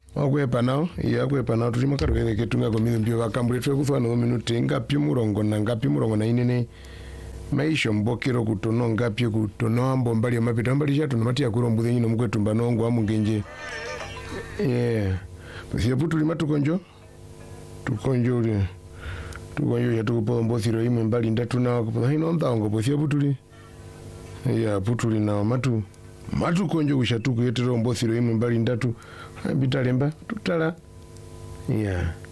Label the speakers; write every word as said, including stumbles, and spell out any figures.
Speaker 1: Wakwepa nao, iya kwepa nao tuli makaro kene ketunga komili mbio wakambule tuwe kuthwa na minuti ngapi murongo na ngapi murongo na inene maisho mbokero kutono ngapi kutono ambo mbali ya mapita mbali chatu na mati ya kuro mbuzi njino mkwetu mbanongo wa mungenje yeah. Pasi ya putu lima tukonjo tukonjo uli tukonjo ya tukupo mbosiro ime mbali ndatu na wakupo hino mtaongo pasi ya putu li ya putu li na matu matu konjo kushatuku yetero mbosiro ime mbali ndatu bita lemba tutala yeah.